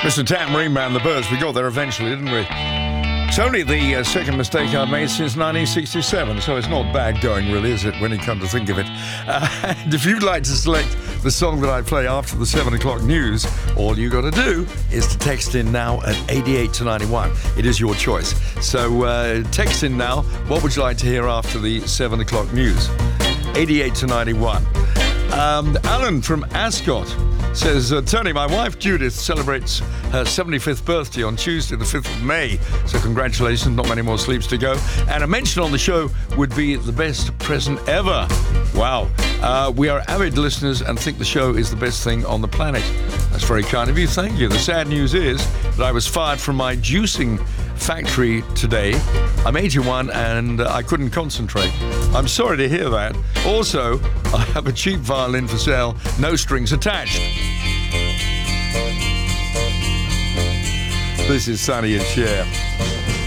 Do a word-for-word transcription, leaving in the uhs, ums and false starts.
Mister Tambourine Man, the Birds, we got there eventually, didn't we? It's only the uh, second mistake I've made since nineteen sixty-seven, so it's not bad going, really, is it, when you come to think of it? Uh, and if you'd like to select the song that I play after the seven o'clock news, all you got to do is to text in now at eighty-eight to ninety-one. It is your choice. So uh, text in now, what would you like to hear after the seven o'clock news? eighty-eight to ninety-one. Um, Alan from Ascot says, uh, Tony, my wife Judith celebrates her seventy-fifth birthday on Tuesday, the fifth of May. So congratulations, not many more sleeps to go. And a mention on the show would be the best present ever. Wow. Uh, we are avid listeners and think the show is the best thing on the planet. That's very kind of you. Thank you. The sad news is that I was fired from my juicing factory today. I'm eighty-one and uh, I couldn't concentrate. I'm sorry to hear that. Also, I have a cheap violin for sale, no strings attached. This is Sonny and Cher.